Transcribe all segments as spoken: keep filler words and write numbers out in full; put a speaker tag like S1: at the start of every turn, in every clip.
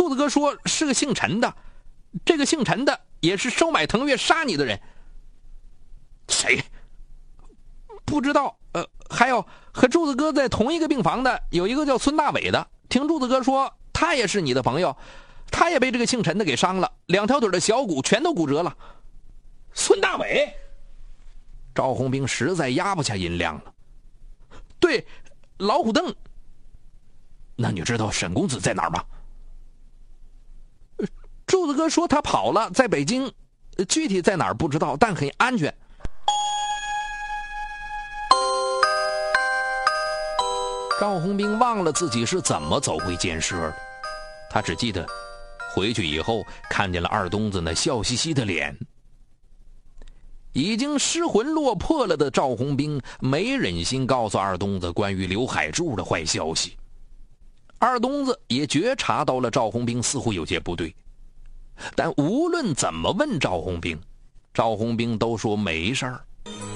S1: 柱子哥说是个姓陈的，这个姓陈的也是收买腾越杀你的人。
S2: 谁？
S1: 不知道。呃，还有和柱子哥在同一个病房的有一个叫孙大伟的，听柱子哥说他也是你的朋友，他也被这个姓陈的给伤了，两条腿的小骨全都骨折了。
S2: 孙大伟？
S1: 赵红兵实在压不下音量了。对，老虎凳。
S2: 那你知道沈公子在哪儿吗？
S1: 柱子哥说他跑了，在北京，具体在哪儿不知道，但很安全。赵红兵忘了自己是怎么走回监舍的，他只记得回去以后看见了二东子那笑嘻嘻的脸。已经失魂落魄了的赵红兵没忍心告诉二东子关于刘海柱的坏消息。二东子也觉察到了赵红兵似乎有些不对，但无论怎么问赵红兵，赵红兵都说没事儿。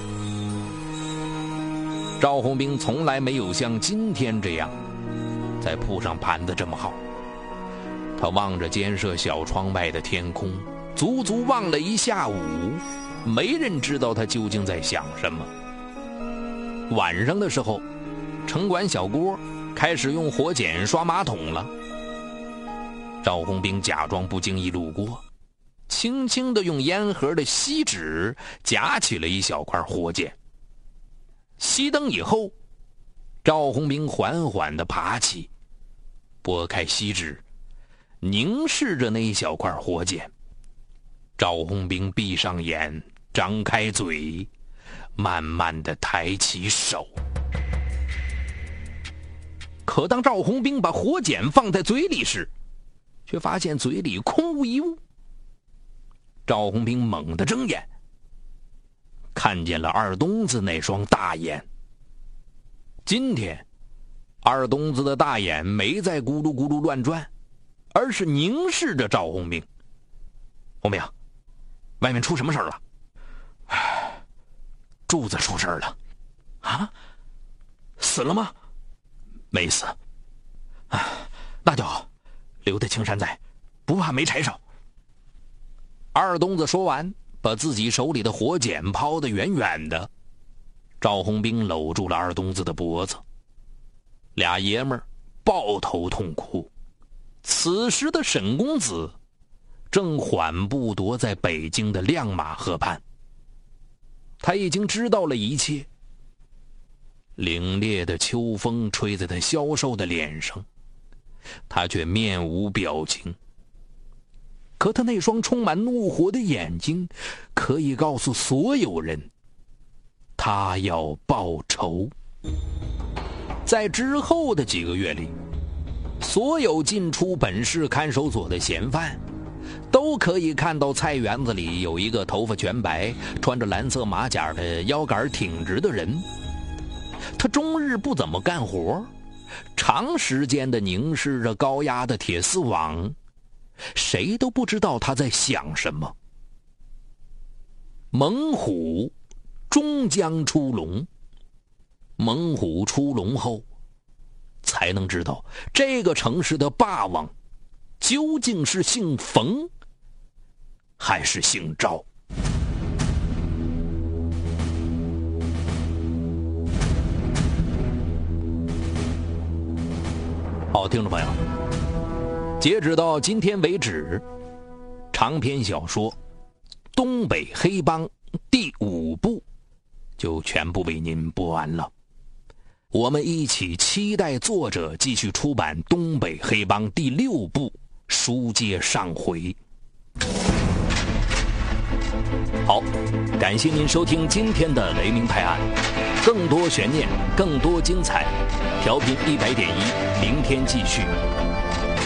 S1: 赵红兵从来没有像今天这样在铺上盘子这么好。他望着监舍小窗外的天空，足足望了一下午，没人知道他究竟在想什么。晚上的时候，城管小郭开始用火剪刷马桶了。赵红兵假装不经意路过，轻轻地用烟盒的锡纸夹起了一小块火剪。熄灯以后，赵红兵缓缓地爬起，拨开锡纸，凝视着那一小块火剪。赵红兵闭上眼，张开嘴，慢慢地抬起手。可当赵红兵把火剪放在嘴里时，却发现嘴里空无一物。赵红兵猛地睁眼，看见了二东子那双大眼。今天二东子的大眼没在咕噜咕噜乱转，而是凝视着赵红兵。红兵，外面出什么事了？柱子出事了。啊？死了吗？没死。啊，那就好，留得青山在，不怕没柴烧。二东子说完，把自己手里的火剪抛得远远的。赵红兵搂住了二东子的脖子，俩爷们儿抱头痛哭。此时的沈公子正缓步踱在北京的亮马河畔，他已经知道了一切。凛冽的秋风吹在他消瘦的脸上，他却面无表情。可他那双充满怒火的眼睛可以告诉所有人，他要报仇。在之后的几个月里，所有进出本市看守所的嫌犯都可以看到菜园子里有一个头发全白、穿着蓝色马甲的腰杆挺直的人。他终日不怎么干活，长时间地凝视着高压的铁丝网，谁都不知道他在想什么。猛虎终将出笼，猛虎出笼后，才能知道这个城市的霸王究竟是姓冯还是姓赵。好，听众朋友，截止到今天为止，长篇小说《东北黑帮》第五部就全部为您播完了。我们一起期待作者继续出版《东北黑帮》第六部，书接上回。好，感谢您收听今天的雷鸣拍案，更多悬念，更多精彩，调频一百点一，明天继续。